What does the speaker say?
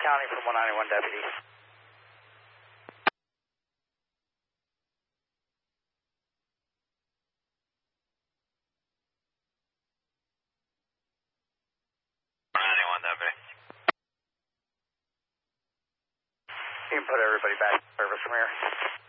County from 191 deputy. You can put everybody back in service from here.